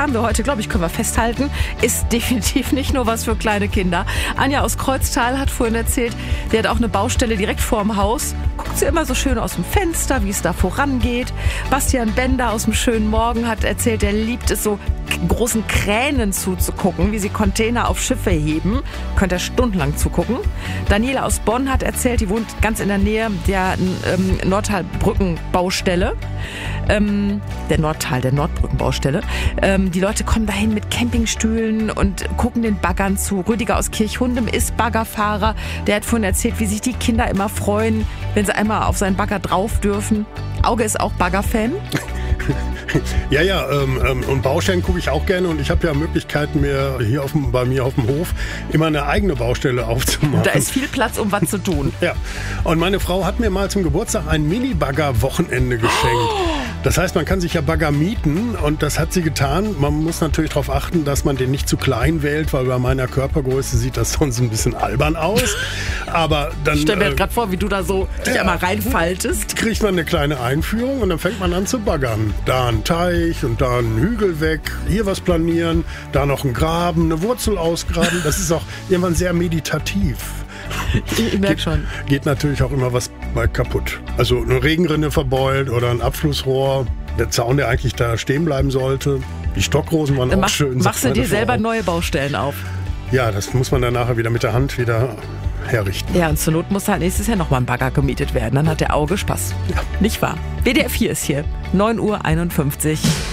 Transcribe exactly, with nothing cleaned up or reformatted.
haben wir heute, glaube ich, können wir festhalten, ist definitiv nicht nur was für kleine Kinder. Anja aus Kreuztal hat vorhin erzählt, die hat auch eine Baustelle direkt vorm Haus. Guckt sie immer so schön aus dem Fenster, wie es da vorangeht. Bastian Bender aus dem schönen Morgen hat erzählt, er liebt es so großen Kränen zuzugucken, wie sie Container auf Schiffe heben. Könnt ihr stundenlang zugucken. Daniela aus Bonn hat erzählt, die wohnt ganz in der Nähe der ähm, Nordtalbrückenbaustelle. Ähm, der Nordtal, der Nordbrückenbaustelle. Ähm, die Leute kommen dahin mit Campingstühlen und gucken den Baggern zu. Rüdiger aus Kirchhundem ist Baggerfahrer. Der hat vorhin erzählt, wie sich die Kinder immer freuen, wenn sie einmal auf seinen Bagger drauf dürfen. Auge ist auch Bagger-Fan. Ja, ja, ähm, ähm, und Baustellen gucke ich auch gerne und ich habe ja Möglichkeiten, mir hier auf dem, bei mir auf dem Hof immer eine eigene Baustelle aufzumachen. Da ist viel Platz, um was zu tun. Ja, und meine Frau hat mir mal zum Geburtstag ein Mini-Bagger-Wochenende geschenkt. Oh. Das heißt, man kann sich ja Bagger mieten und das hat sie getan. Man muss natürlich darauf achten, dass man den nicht zu klein wählt, weil bei meiner Körpergröße sieht das sonst ein bisschen albern aus. Aber dann, ich stelle mir äh, gerade vor, wie du da so dich ja, einmal reinfaltest. Kriegt man eine kleine Einführung und dann fängt man an zu baggern. Da ein Teich und da ein Hügel weg, hier was planieren, da noch ein Graben, eine Wurzel ausgraben. Das ist auch irgendwann sehr meditativ. Ich merke schon. Geht natürlich auch immer was mal kaputt. Also eine Regenrinne verbeult oder ein Abflussrohr. Der Zaun, der eigentlich da stehen bleiben sollte. Die Stockrosen waren dann auch mach, schön. Machst du dir selber Frau. neue Baustellen auf? Ja, das muss man dann nachher wieder mit der Hand wieder herrichten. Ja, und zur Not muss halt nächstes Jahr nochmal ein Bagger gemietet werden. Dann hat der Auge Spaß. Ja. Nicht wahr? W D R vier ist hier. neun Uhr einundfünfzig.